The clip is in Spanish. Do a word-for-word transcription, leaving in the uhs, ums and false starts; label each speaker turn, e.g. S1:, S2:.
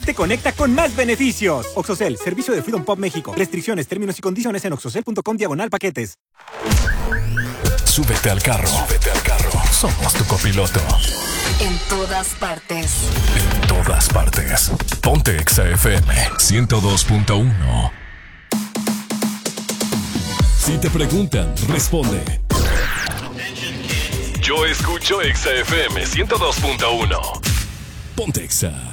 S1: te conecta con más beneficios. Oxocel, servicio de Freedom Pop México. Restricciones, términos y condiciones en oxocel.com diagonal paquetes.
S2: Súbete al carro. Súbete al carro. Somos tu copiloto.
S3: En todas partes.
S2: En todas partes. Ponte Exa F M ciento dos punto uno. Si te preguntan, responde. Yo escucho Exa F M ciento dos punto uno. Ponte Exa.